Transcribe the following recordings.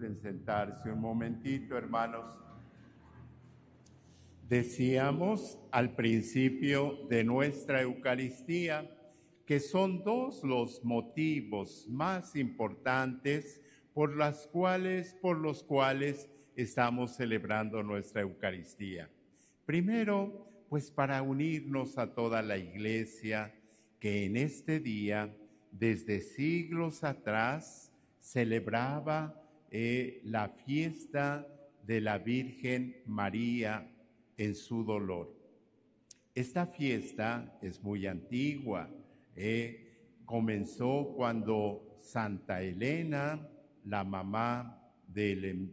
Pueden sentarse un momentito, hermanos. Decíamos al principio de nuestra Eucaristía que son dos los motivos más importantes por los cuales estamos celebrando nuestra Eucaristía. Primero, pues para unirnos a toda la Iglesia que en este día, desde siglos atrás, celebraba la fiesta de la Virgen María en su dolor. Esta fiesta es muy antigua. Comenzó cuando Santa Elena, la mamá del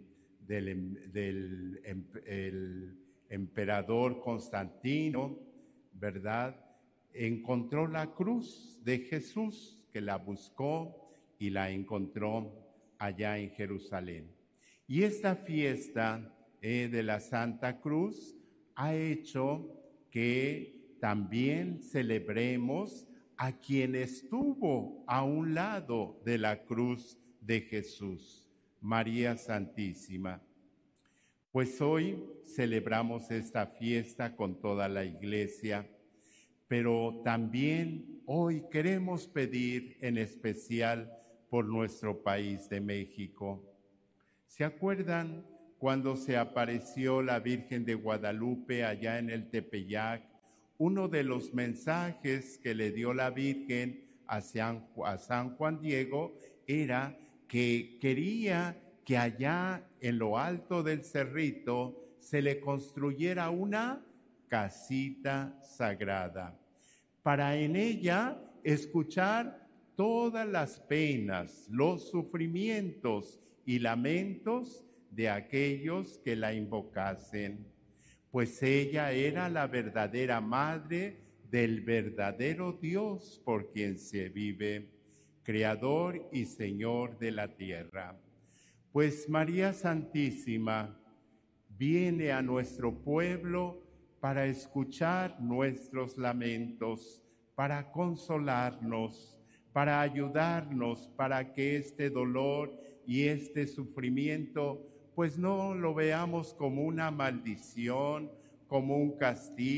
emperador Constantino, ¿verdad?, encontró la cruz de Jesús, que la buscó y la encontró allá en Jerusalén. Y esta fiesta de la Santa Cruz ha hecho que también celebremos a quien estuvo a un lado de la cruz de Jesús, María Santísima. Pues hoy celebramos esta fiesta con toda la Iglesia, pero también hoy queremos pedir en especial por nuestro país de México. ¿Se acuerdan cuando se apareció la Virgen de Guadalupe allá en el Tepeyac? Uno de los mensajes que le dio la Virgen a San Juan Diego era que quería que allá en lo alto del cerrito se le construyera una casita sagrada, para en ella escuchar todas las penas, los sufrimientos y lamentos de aquellos que la invocasen, pues ella era la verdadera madre del verdadero Dios por quien se vive, Creador y Señor de la tierra. Pues María Santísima viene a nuestro pueblo para escuchar nuestros lamentos, para consolarnos, para ayudarnos, para que este dolor y este sufrimiento, pues no lo veamos como una maldición, como un castigo,